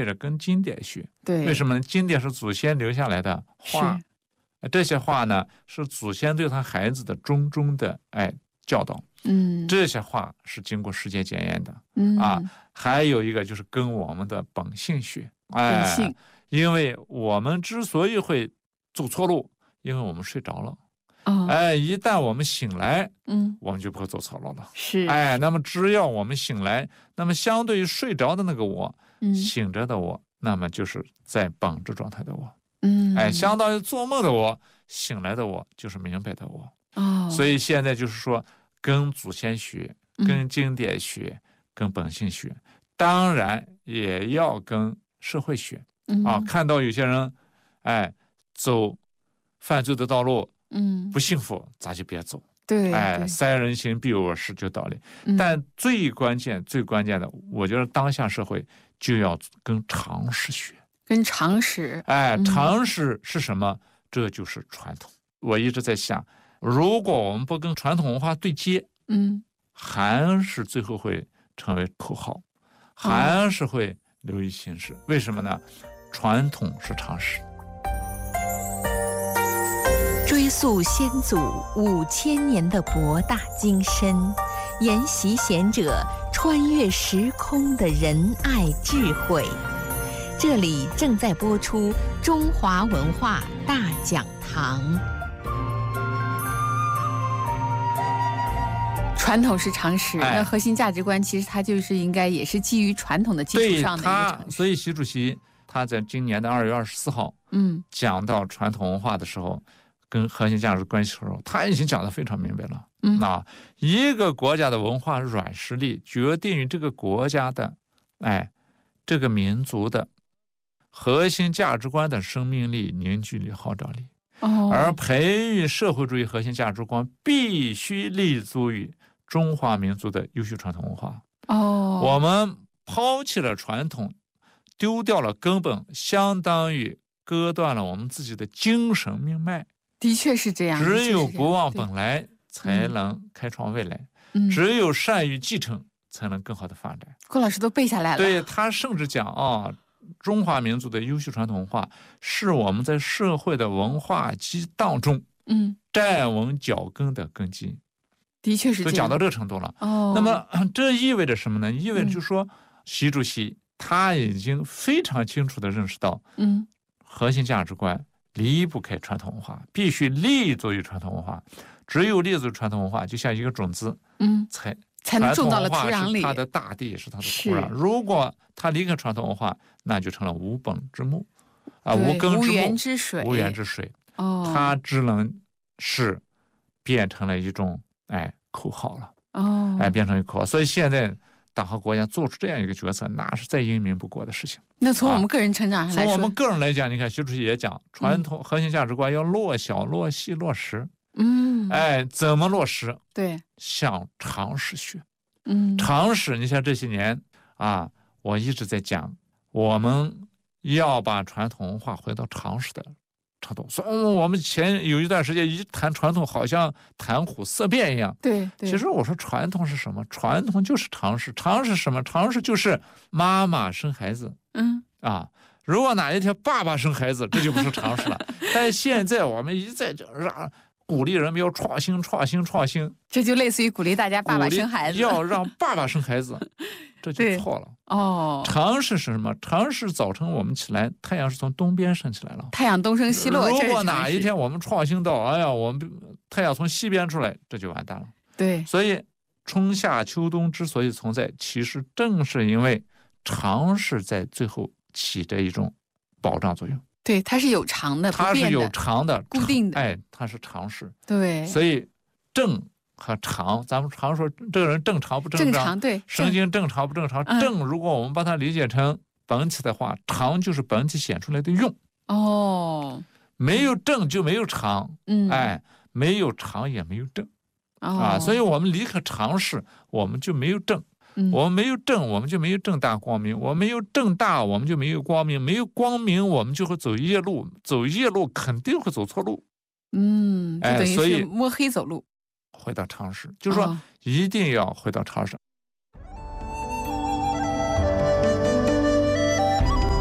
味着跟经典学。 对， 为什么呢？经典是祖先留下来的话，这些话呢是祖先对他孩子的谆谆的教导。这些话是经过时间检验的。还有一个就是跟我们的本性学。 本性， 因为我们之所以会走错路，因为我们睡着了。一旦我们醒来，我们就不会走错路了。 是， 那么只要我们醒来，那么相对于睡着的那个我，醒着的我，那么就是在本质状态的我。相当于做梦的我，醒来的我就是明白的我。所以现在就是说，跟祖先学，跟经典学，跟本性学，当然也要跟社会学。看到有些人，走犯罪的道路，不幸福，咱就别走。 对， 三人行必有我师，就道理。但最关键的，我觉得当下社会就要跟常识学， 跟常识。 常识是什么？这就是传统。我一直在想，如果我们不跟传统文化对接，还是最后会成为口号，还是会流于形式。为什么呢？传统是常识。 追溯先祖5000年的博大精深，研习贤者穿越时空的仁爱智慧。这里正在播出中华文化大讲堂。 传统是常识，那核心价值观其实它就是应该也是基于传统的基础上的一个常识。 所以习主席他在今年的2月24号，讲到传统文化的时候，跟核心价值关系的时候，他已经讲得非常明白了。一个国家的文化软实力决定于这个国家的，这个民族的核心价值观的生命力、凝聚力、号召力。而培育社会主义核心价值观必须立足于中华民族的优秀传统文化。我们抛弃了传统，丢掉了根本，相当于割断了我们自己的精神命脉。 的确是这样， 只有不忘本来，才能开创未来。只有善于继承，才能更好的发展。 郭老师都背下来了。 对，他甚至讲中华民族的优秀传统文化是我们在社会的文化激荡中站稳脚跟的根基。 的确是这样， 就讲到这个程度了。那么这意味着什么呢？意味着就是说，习主席他已经非常清楚地认识到，核心价值观离不开传统文化，必须立足于传统文化。只有立足于传统文化，就像一个种子， 才能种到了土壤里。 它的大地是它的土壤。如果它离开传统文化，那就成了无本之木，无根之木， 无源之水。 无源之水，它只能是变成了一种口号了。变成一个口号。所以现在党和国家做出这样一个决策，那是再英明不过的事情。 那从我们个人成长上来说， 从我们个人来讲，你看习主席也讲，传统核心价值观要落小、落细、落实。怎么落实？ 对， 向常识学。常识，你像这些年我一直在讲，我们要把传统文化回到常识的程度。所以我们前有一段时间一谈传统，好像谈虎色变一样。 对， 其实我说传统是什么？传统就是常识。常识什么？常识就是妈妈生孩子。如果哪一天爸爸生孩子，这就不是常识了。但现在我们一再鼓励人们要创新， 这就类似于鼓励大家爸爸生孩子， 要让爸爸生孩子，这就错了。常识是什么？常识早晨我们起来，太阳是从东边升起来了， 太阳东升西落。 如果哪一天我们创新到，我们太阳从西边出来，这就完蛋了。 对， 所以春夏秋冬之所以存在，其实正是因为常识在最后起着一种保障作用。 对，它是有常的， 它是有常的， 固定的。 它是常识。 对， 所以正和常，咱们常说这个人正常不正常？ 正常，对。 神经正常不正常？正，如果我们把它理解成本体的话，常就是本体显出来的用。没有正就没有常。没有常也没有正。所以我们离开常识，我们就没有正。我们没有正，我们就没有正大光明；我们没有正大，我们就没有光明；没有光明，我们就会走夜路；走夜路肯定会走错路。 就等于是摸黑走路。 回到常识，就是说一定要回到常识。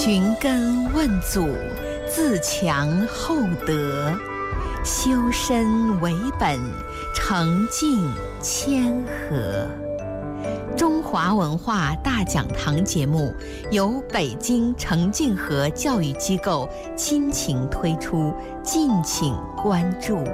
寻根问祖，自强厚德，修身为本，诚敬谦和。中华文化大讲堂节目由北京诚敬和教育机构倾情推出，敬请关注。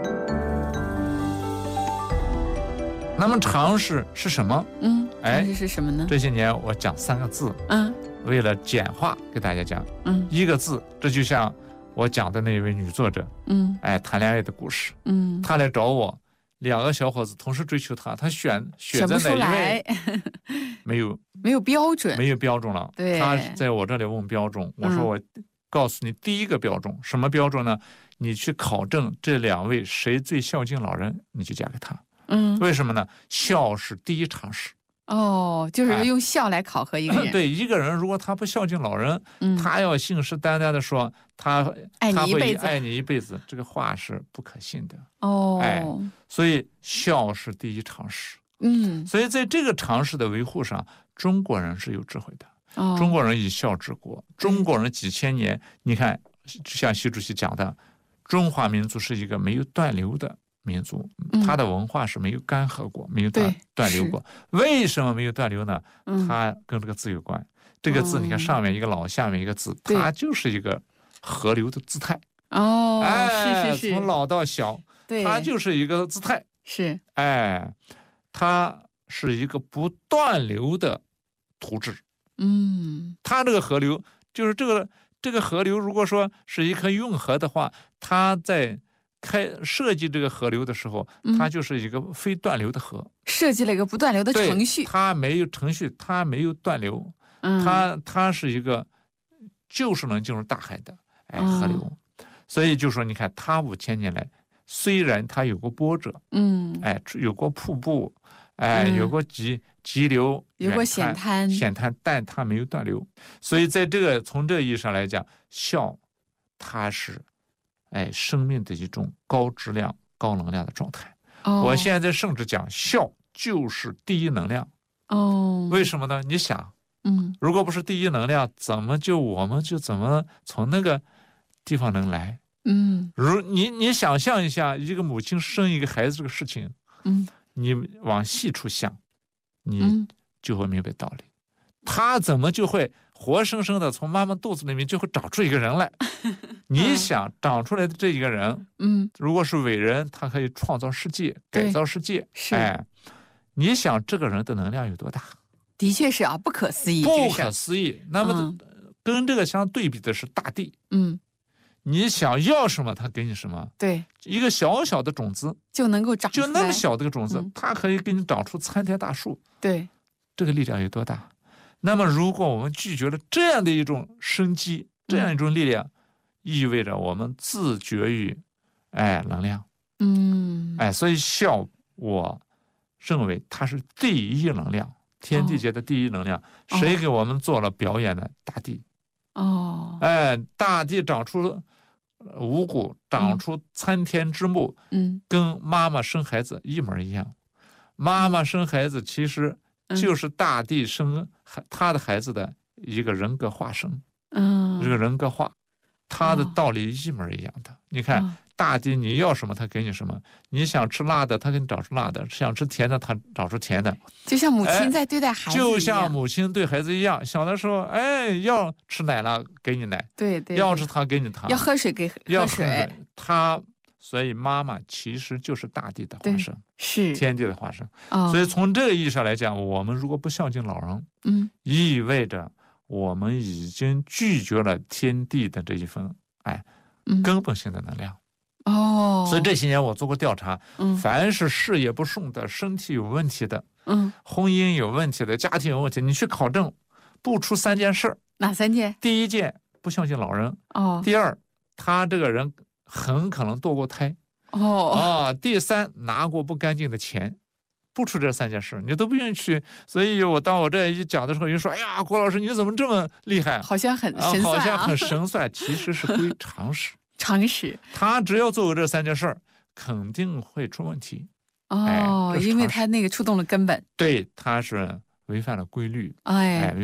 那么常识是什么？ 常识是什么呢？ 这些年我讲3个字，为了简化给大家讲，1个字，这就像我讲的那位女作者，谈恋爱的故事，她来找我，2个小伙子同时追求她，她选择哪一位？没有标准，没有标准了。 对， 她在我这里问标准，我说我告诉你第1个标准，什么标准呢？你去考证这2位谁最孝敬老人，你就嫁给他。为什么呢？孝是第一常识。 就是用孝来考核一个人。 对，一个人如果他不孝敬老人，他要信誓旦旦的说他会爱你一辈子，这个话是不可信的。所以孝是第一常识。所以在这个常识的维护上，中国人是有智慧的。中国人以孝治国，中国人几千年，你看，就像习主席讲的，中华民族是一个没有断流的民族，它的文化是没有干涸过，没有断流过。为什么没有断流呢？它跟这个字有关。这个字你看上面一个老，下面一个字，它就是一个河流的姿态。 是从老到小，它就是一个姿态。 是， 它是一个不断流的图纸。它这个河流就是这个河流，如果说是一颗运河的话，它在设计这个河流的时候，它就是一个非断流的河，设计了一个不断流的程序。 它没有程序，它没有断流，它是一个就是能进入大海的河流。所以就说你看，它5000年来，虽然它有过波折，有过瀑布，有过急流， 有过险滩， 但它没有断流。所以从这个意义上来讲，孝它是生命的一种高质量、高能量的状态。我现在甚至讲孝就是第一能量。为什么呢？你想，如果不是第一能量，我们就怎么从那个地方能来？你想象一下，一个母亲生一个孩子这个事情，你往细处想，你就会明白道理。他怎么就会活生生的从妈妈肚子里面就会长出一个人来？你想长出来的这一个人，如果是伟人，他可以创造世界、改造世界。你想这个人的能量有多大？ 的确是不可思议， 不可思议。那么跟这个相对比的是大地。你想要什么，他给你什么。 对， 一个小小的种子就能够长出来， 就那么小的个种子，它可以给你长出参天大树。 对， 这个力量有多大？那么如果我们拒绝了这样的一种生机，这样一种力量，意味着我们自绝于能量。所以孝，我认为它是第一能量，天地界的第一能量。谁给我们做了表演呢？大地。大地长出五谷，长出参天之木，跟妈妈生孩子一模一样。妈妈生孩子其实就是大地生他的孩子的一个人格化身。这个人格化，它的道理一模一样的。你看，大地你要什么，它给你什么。你想吃辣的，它给你找出辣的；想吃甜的，它找出甜的。 就像母亲在对待孩子一样， 就像母亲对孩子一样。小的时候，要吃奶了，给你奶； 对， 要吃糖，给你糖； 要喝水，喝水。 所以妈妈其实就是大地的化身， 是天地的化身。所以从这个意义上来讲，我们如果不孝敬老人，意味着我们已经拒绝了天地的这一份根本性的能量。所以这些年我做过调查，凡是事业不顺的、身体有问题的、婚姻有问题的、家庭有问题，你去考证，不出3件事。 哪3件？ 第一件，不孝敬老人。第二，他这个人很可能堕过胎。第三，拿过不干净的钱。不出这3件事，你都不愿意去。所以当我这一讲的时候，人说：“哎呀，郭老师你怎么这么厉害？ 好像很神算， 好像很神算。”其实是归常识。 常识。 他只要做过这3件事，肯定会出问题。 因为他那个触动了根本。 对，他是违反了规律。